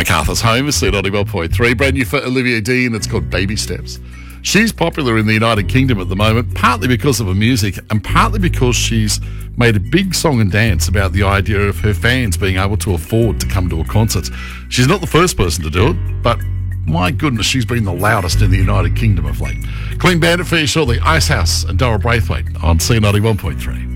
MacArthur's Home is C91.3. Brand new for Olivia Dean. It's called Baby Steps. She's popular in the United Kingdom at the moment, partly because of her music and partly because she's made a big song and dance about the idea of her fans being able to afford to come to a concert. She's not the first person to do it, but my goodness, she's been the loudest in the United Kingdom of late. Clean Bandit for you shortly. Icehouse and Dara Braithwaite on C91.3.